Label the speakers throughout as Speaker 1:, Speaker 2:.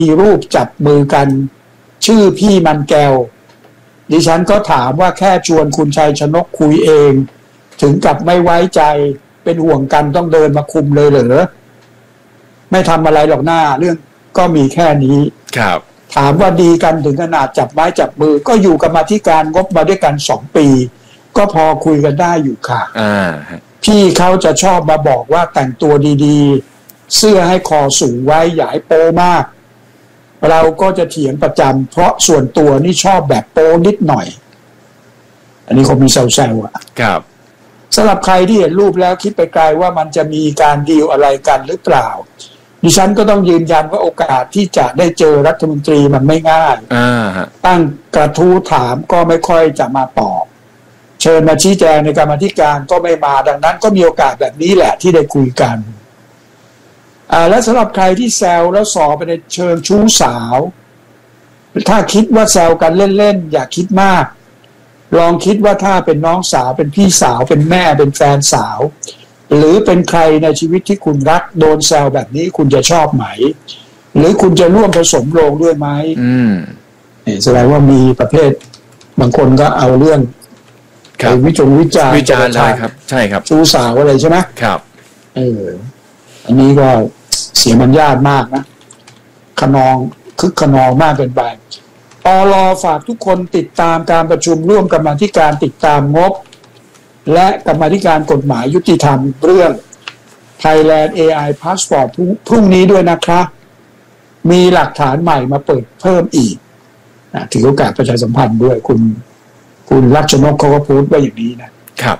Speaker 1: มีรูปจับมือกันชื่อพี่มันแก้วดิฉันก็ถามว่าแค่ชวนคุณชัยชนกคุยเองถึงกับไม่ไว้ใจเป็นห่วงกันต้องเดินมาคุมเลยเหรอไม่ทำอะไรหรอกหน้าเรื่องก็มีแค่นี้
Speaker 2: ครับ
Speaker 1: ถามว่าดีกันถึงขนาดจับไม้จับมือก็อยู่กรรมาธิการงบมาด้วยกัน2 ปีก็พอคุยกันได้อยู่ค่ะพี่เขาจะชอบมาบอกว่าแต่งตัวดีๆเสื้อให้คอสูงไว้อย่าให้โป๊มากเราก็จะเถียงประจำเพราะส่วนตัวนี่ชอบแบบโป๊นิดหน่อยอันนี้เขามีแซวๆอ่ะ
Speaker 2: ครับ
Speaker 1: สำหรับใครที่เห็นรูปแล้วคิดไปไกลว่ามันจะมีการดีลอะไรกันหรือเปล่าดิฉันก็ต้องยืนยันว่าโอกาสที่จะได้เจอรัฐมนตรีมันไม่ง่ายตั้งกระทู้ถามก็ไม่ค่อยจะมาตอบเชิญมาชี้แจงในกรรมาธิการก็ไม่มาดังนั้นก็มีโอกาสแบบนี้แหละที่ได้คุยกันและสำหรับใครที่แซวแล้วส่อไปในเชิงชู้สาวถ้าคิดว่าแซวกันเล่นๆอย่าคิดมากลองคิดว่าถ้าเป็นน้องสาวเป็นพี่สาวเป็นแม่เป็นแฟนสาวหรือเป็นใครในชีวิตที่คุณรักโดนแซวแบบนี้คุณจะชอบไหมหรือคุณจะร่วมผสมโรงด้วยไหมแสดงว่ามีประเภทบางคนก็เอาเรื่องวิจารณ์
Speaker 2: เลยครับใช่ครับ
Speaker 1: ชู้สาวอะไรใช่ไหม
Speaker 2: ครับ
Speaker 1: อันนี้ก็เสียมารยาทมากนะขนองคึกขนองมากเกินไปปล.ฝากทุกคนติดตามการประชุมร่วมกรรมาธิการติดตามงบและกรรมาธิการกฎหมายยุติธรรมเรื่อง Thailand AI Passport พรุ่งนี้ด้วยนะครับมีหลักฐานใหม่มาเปิดเพิ่มอีกถือโอกาสประชาสัมพันธ์ด้วยคุณรัชนกเขาก็พูดไว้อย่างนี้นะครับ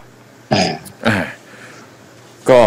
Speaker 2: ก็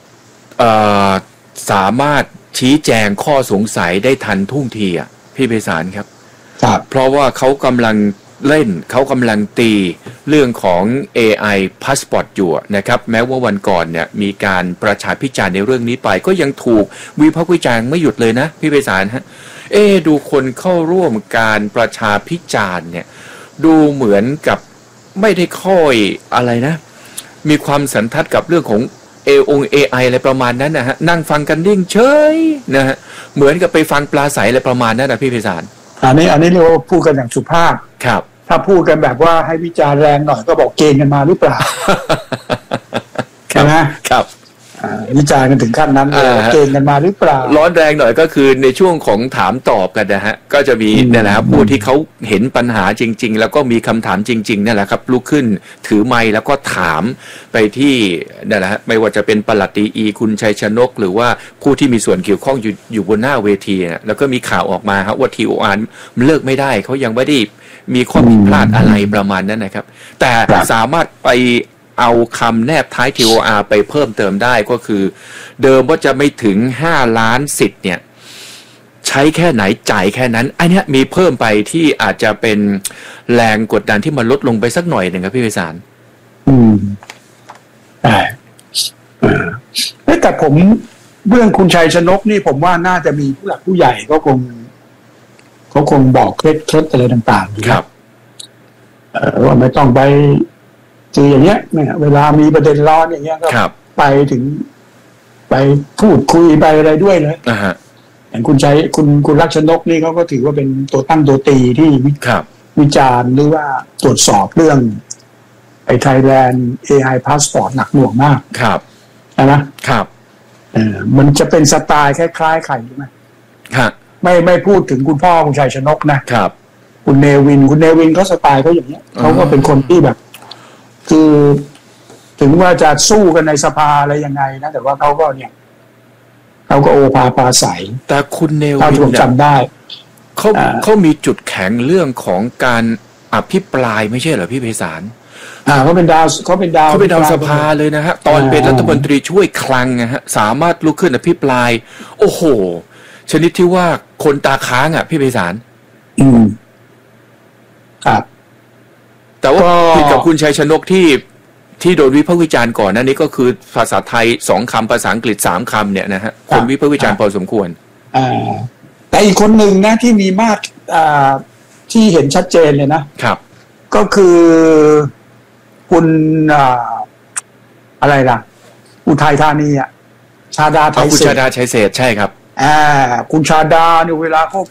Speaker 2: สามารถชี้แจงข้อสงสัยได้ทันท่วงทีอ่ะพี่ไพศาลครับเพราะว่าเขากำลังเล่นเขากำลังตีเรื่องของ AI Passport อยู่นะครับแม้ว่าวันก่อนเนี่ยมีการประชาพิจารณ์ในเรื่องนี้ไปก็ยังถูกวิพากษ์วิจารณ์ไม่หยุดเลยนะพี่ไพศาลฮะดูคนเข้าร่วมการประชาพิจารณ์เนี่ยดูเหมือนกับไม่ได้ค่อยอะไรนะมีความสันทัดกับเรื่องของAI อะไรประมาณนั้นนะฮะนั่งฟังกันนิ่งเฉยนะฮะเหมือนกับไปฟังปลาใสอะไรประมาณนั้นนะพี่ไพศาล
Speaker 1: อันนี้เรียกว่าพูดกันอย่างสุภาพ
Speaker 2: ครับ
Speaker 1: ถ้าพูดกันแบบว่าให้วิจารณ์แรงหน่อยก็บอกเกณฑ์กันมาหรือเปล่าใช่ไหม
Speaker 2: ครับ
Speaker 1: วิจารณ์กันถึงขั้นนั้นเลยเกณฑ์กันมาหรือเปล่า
Speaker 2: ร้อนแรงหน่อยก็คือในช่วงของถามตอบกันนะฮะก็จะมีนี่แหละครับผู้ที่เขาเห็นปัญหาจริงๆแล้วก็มีคำถามจริงๆนั่นแหละครับลุกขึ้นถือไมค์แล้วก็ถามไปที่นั่นแหละฮะไม่ว่าจะเป็นปลัดตีอีคุณชัยชนกหรือว่าผู้ที่มีส่วนเกี่ยวข้องอยู่บนหน้าเวทีแล้วก็มีข่าวออกมาครับว่า TOR มันเลิกไม่ได้เขายังไม่ได้มีข้อผิดพลาดอะไรประมาณนั้นนะครับแต่สามารถไปเอาคำแนบท้าย TOR ไปเพิ่มเติมได้ก็คือเดิมว่าจะไม่ถึง5 ล้านสิทธิ์เนี่ยใช้แค่ไหนจ่ายแค่นั้นอันนี้มีเพิ่มไปที่อาจจะเป็นแรงกดดันที่มันลดลงไปสักหน่อยหนึ่งครับพี่ไพศาล
Speaker 1: แต่ผมเรื่องคุณชัยชนกนี่ผมว่าน่าจะมีผู้หลักผู้ใหญ่เขาคงบอกเคล็ดอะไรต่างๆ
Speaker 2: ครับ
Speaker 1: ว่าไม่ต้องไปคืออย่างเงี้ยเนี่ยเวลามีประเด็นร้อนอย่างเงี้ยก็ไปถึงไปพูดคุยไปอะไรด้วยเลยอย่างคุณรักชนกนี่เขาก็ถือว่าเป็นตัวตั้งตัวตีที่วิจารณ์หรือว่าตรวจสอบเรื่องไอ้ Thailand AI Passport หนักหน่วงมาก
Speaker 2: ครับ
Speaker 1: นะครับมันจะเป็นสไตล์คล้ายๆใครรู้ไหม
Speaker 2: ครับ
Speaker 1: ไม่พูดถึงคุณพ่อคุณชัยชนกนะครับคุณเนวินเขาสไตล์เขาอย่างเงี้ยเขาก็เป็นคนที่แบบคือถึงว่าจะสู้กันในสภาอะไรยังไงนะแต่ว่าเขาก็โอภาปาใส
Speaker 2: แต่คุณเนวิน
Speaker 1: เนี่ยจำได้
Speaker 2: เขามีจุดแข็งเรื่องของการอภิปรายไม่ใช่เหรอพี่ไพศาล
Speaker 1: เขาเป็นดาว
Speaker 2: สภาเลยนะฮะตอนเป็นรัฐมนตรีช่วยคลังนะฮะสามารถลุกขึ้นอภิปรายโอ้โหชนิดที่ว่าคนตาค้างพี่ไพศาล
Speaker 1: ครับ
Speaker 2: แต่ว่าผิดกับคุณชัยชนกที่โดนวิพากษ์วิจารณ์ก่อนนั่นนี่ก็คือภาษาไทย2 คำภาษาอังกฤษ3 คำเนี่ยนะฮะคนวิพากษ์วิจารณ์พอสมควร
Speaker 1: แต่อีกคนหนึ่งนะที่มีมากที่เห็นชัดเจนเลยนะครับก็คือคุณอะไรล่ะอุทัยธานีชาดาไทยเศษ
Speaker 2: คุณชาดาไทยเศษใช่ครับ
Speaker 1: คุณชาดาเนี่ยเวลาเขา